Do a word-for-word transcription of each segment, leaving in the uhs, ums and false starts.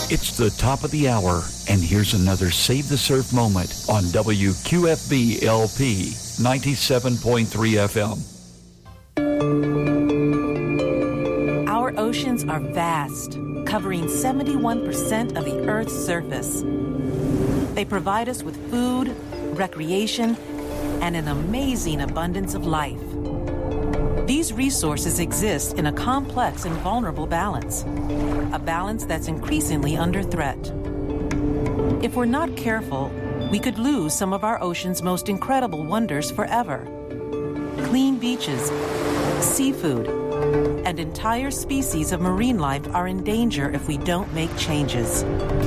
It's the top of the hour, and here's another Save the Surf moment on W Q F B L P ninety-seven point three F M. Our oceans are vast, covering seventy-one percent of the Earth's surface. They provide us with food, recreation, and an amazing abundance of life. These resources exist in a complex and vulnerable balance, a balance that's increasingly under threat. If we're not careful, we could lose some of our ocean's most incredible wonders forever. Clean beaches, seafood, and entire species of marine life are in danger if we don't make changes.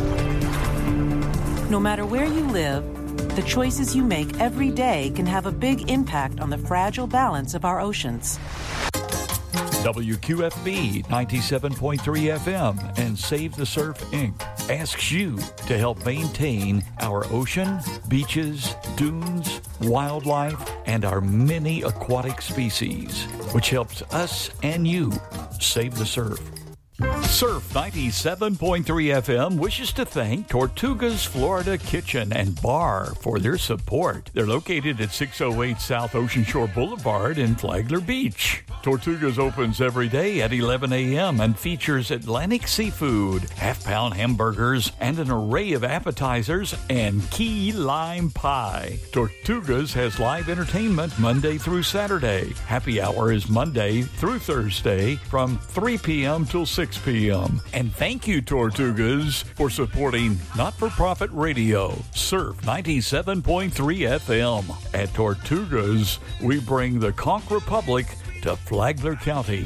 No matter where you live, the choices you make every day can have a big impact on the fragile balance of our oceans. W Q F B ninety-seven point three F M and Save the Surf, Incorporated asks you to help maintain our ocean, beaches, dunes, wildlife, and our many aquatic species, which helps us and you save the surf. Surf ninety-seven point three F M wishes to thank Tortuga's Florida Kitchen and Bar for their support. They're located at six oh eight South Ocean Shore Boulevard in Flagler Beach. Tortuga's opens every day at eleven a.m. and features Atlantic seafood, half-pound hamburgers, and an array of appetizers and key lime pie. Tortuga's has live entertainment Monday through Saturday. Happy hour is Monday through Thursday from three p.m. till six p.m. And thank you, Tortugas, for supporting not-for-profit radio, Surf ninety-seven point three F M. At Tortugas, we bring the Conch Republic to Flagler County.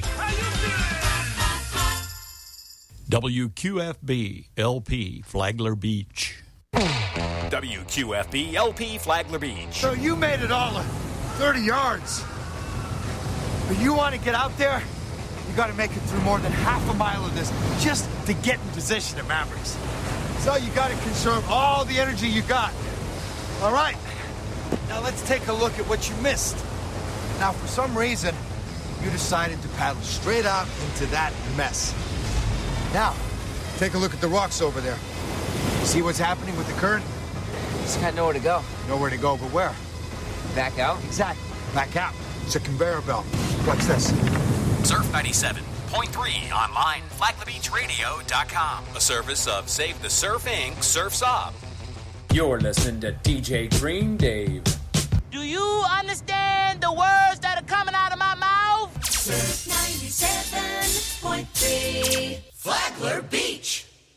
W Q F B L P Flagler Beach. W Q F B L P Flagler Beach. So you made it all of thirty yards. But you want to get out there? You got to make it through more than half a mile of this just to get in position at Mavericks. So you got to conserve all the energy you got. All right. Now let's take a look at what you missed. Now, for some reason, you decided to paddle straight out into that mess. Now, take a look at the rocks over there. See what's happening with the current? Just got nowhere to go. Nowhere to go, but where? Back out? Exactly. Back out. It's a conveyor belt. Watch this. Surf ninety-seven point three online, flagler beach radio dot com. A service of Save the Surf, Incorporated. Surf's Up. You're listening to D J Green Dave. Do you understand the words that are coming out of my mouth? Surf ninety-seven point three. Flag